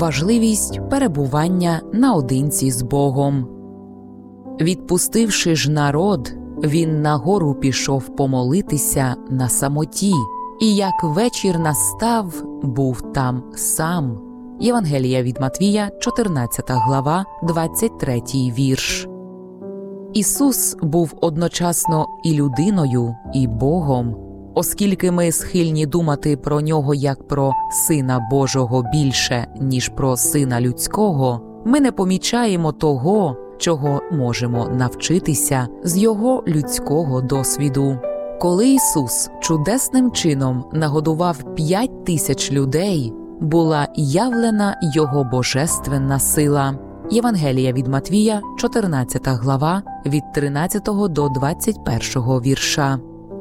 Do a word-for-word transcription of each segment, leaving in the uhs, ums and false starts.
важливість перебування наодинці з Богом. Відпустивши ж народ, він нагору пішов помолитися на самоті, і як вечір настав, був там сам. Євангелія від Матвія, чотирнадцята глава, двадцять третій вірш. Ісус був одночасно і людиною, і Богом. Оскільки ми схильні думати про Нього як про Сина Божого більше, ніж про Сина Людського, ми не помічаємо того, чого можемо навчитися з Його людського досвіду. Коли Ісус чудесним чином нагодував п'ять тисяч людей, була явлена Його божественна сила. Євангелія від Матвія, чотирнадцята глава, від тринадцятого до двадцять першого вірша.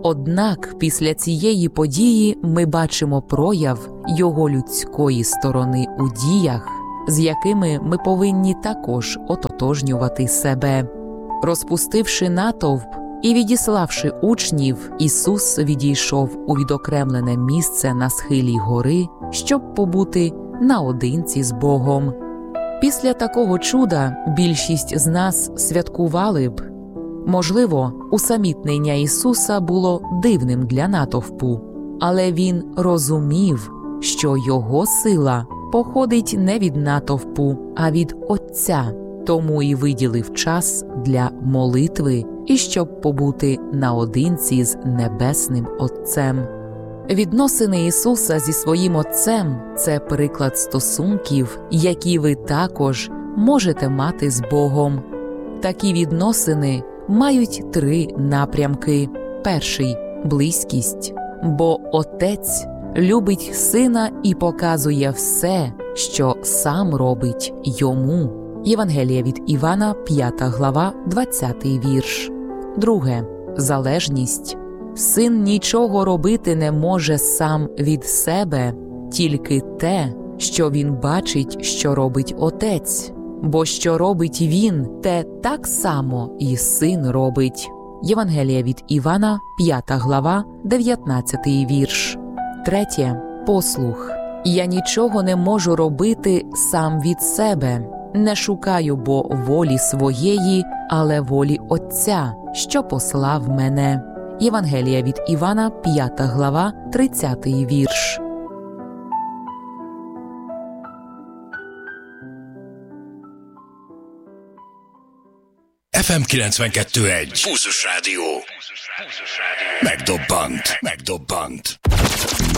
Однак після цієї події ми бачимо прояв Його людської сторони у діях, з якими ми повинні також ототожнювати себе. Розпустивши натовп і відіславши учнів, Ісус відійшов у відокремлене місце на схилі гори, щоб побути наодинці з Богом. Після такого чуда більшість з нас святкували б. Можливо, усамітнення Ісуса було дивним для натовпу, але Він розумів, що Його сила походить не від натовпу, а від Отця, тому і виділив час для молитви і щоб побути наодинці з Небесним Отцем. Відносини Ісуса зі своїм Отцем – це приклад стосунків, які ви також можете мати з Богом. Такі відносини мають три напрямки. Перший – близькість, бо Отець любить Сина і показує все, що Сам робить Йому. Євангелія від Івана, п'ята глава, двадцятий вірш. Друге – залежність. Син нічого робити не може сам від себе, тільки те, що він бачить, що робить Отець. Бо що робить він, те так само і Син робить. Євангелія від Івана, п'ята глава, дев'ятнадцятий вірш. Третє – послух. Я нічого не можу робити сам від себе. Не шукаю бо волі своєї, але волі Отця, що послав мене. Євангелія від Івана, п'ята глава, тридцятий вірш. еф ем kilencvenkettő egy. Pulzus Rádió. Megdobbant. Megdobbant.